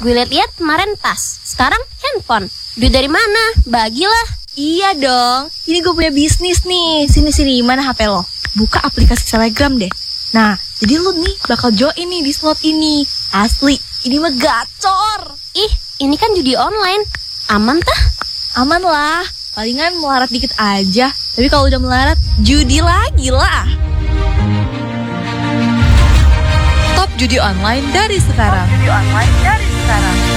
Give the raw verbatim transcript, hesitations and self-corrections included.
Gue liat-liat kemarin tas, sekarang handphone. Duit dari mana? Bagilah. Iya dong, ini gue punya bisnis nih. Sini-sini, mana H P lo? Buka aplikasi Telegram deh. Nah, jadi lu nih bakal join nih di slot ini. Asli, ini mah gacor. Ih, ini kan judi online. Aman tah? Aman lah, palingan melarat dikit aja. Tapi kalau udah melarat, judi lagi lah. Top Judi Online dari sekarang. Top Judi Online dari sekarang.